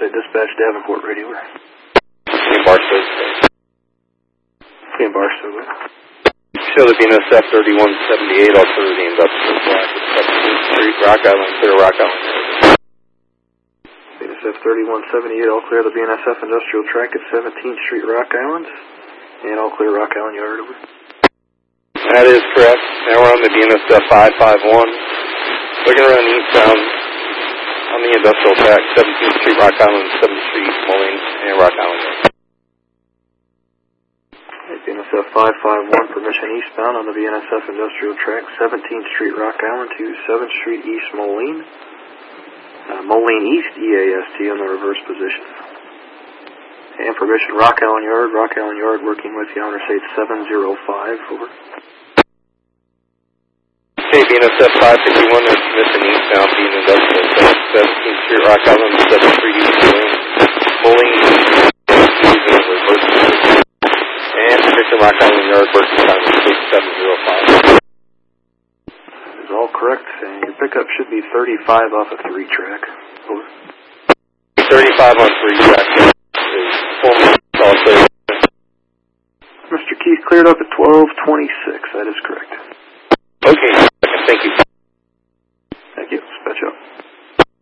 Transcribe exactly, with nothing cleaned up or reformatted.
Say dispatch Davenport radio. In Barstow. In Barstow. Show the B N S F thirty-one seventy-eight, also the industrial black at seventeenth Street, Rock Island, clear Rock Island. B N S F thirty-one seventy-eight, all clear the B N S F industrial track at seventeenth Street, Rock Island. And all clear Rock Island Yard. Over. That is correct. Now we're on the B N S F five five one. We're going to run eastbound on the industrial track, seventeenth Street, Rock Island, seventh Street, Moline, and Rock Island. B N S F five five one, permission eastbound on the B N S F industrial track, seventeenth Street, Rock Island to seventh Street East, Moline. Uh, Moline East, E A S T on the reverse position. And permission Rock Island Yard, Rock Island Yard working with you on Interstate seven oh five, over. Okay, B N S F five fifty-one, there's permission eastbound, being industrial track, seventeenth Street, Rock Island, seventh Street East, Moline. Moline East, using the reverse position. And permission Rock Island Yard, working time is seven oh five. That is all correct, and your pickup should be thirty-five off a three track, over. thirty-five on three track. Mister Keith cleared up at twelve twenty-six, that is correct. Okay, thank you.